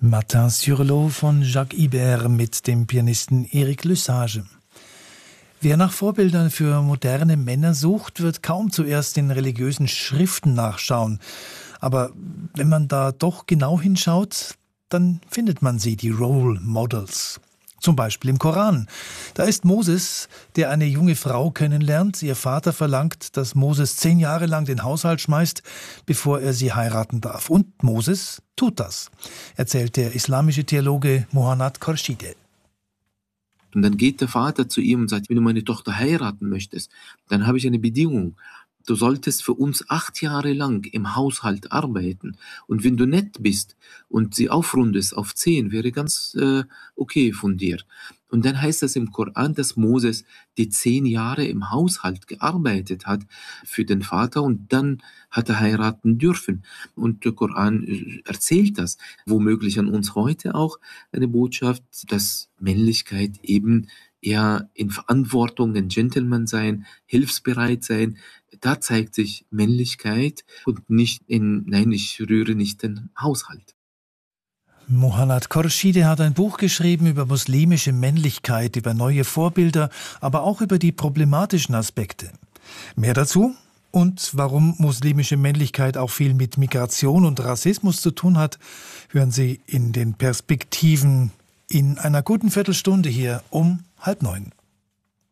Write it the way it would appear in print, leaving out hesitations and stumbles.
Martin sur l'eau von Jacques Ibert mit dem Pianisten Eric Lesage. Wer nach Vorbildern für moderne Männer sucht, wird kaum zuerst in religiösen Schriften nachschauen. Aber wenn man da doch genau hinschaut, dann findet man sie, die Role Models. Zum Beispiel im Koran. Da ist Moses, der eine junge Frau kennenlernt. Ihr Vater verlangt, dass Moses 10 Jahre lang den Haushalt schmeißt, bevor er sie heiraten darf. Und Moses tut das, erzählt der islamische Theologe Muhannad Khorshide. Und dann geht der Vater zu ihm und sagt, wenn du meine Tochter heiraten möchtest, dann habe ich eine Bedingung. Du solltest für uns 8 Jahre lang im Haushalt arbeiten. Und wenn du nett bist und sie aufrundest auf 10, wäre ganz okay von dir. Und dann heißt das im Koran, dass Moses die 10 Jahre im Haushalt gearbeitet hat für den Vater und dann hat er heiraten dürfen. Und der Koran erzählt das, womöglich an uns heute auch eine Botschaft, dass Männlichkeit eben eher in Verantwortung, ein Gentleman sein, hilfsbereit sein. Da zeigt sich Männlichkeit und nicht in, nein, ich rühre nicht den Haushalt. Muhannad Khorshide hat ein Buch geschrieben über muslimische Männlichkeit, über neue Vorbilder, aber auch über die problematischen Aspekte. Mehr dazu und warum muslimische Männlichkeit auch viel mit Migration und Rassismus zu tun hat, hören Sie in den Perspektiven in einer guten Viertelstunde hier um 8:30.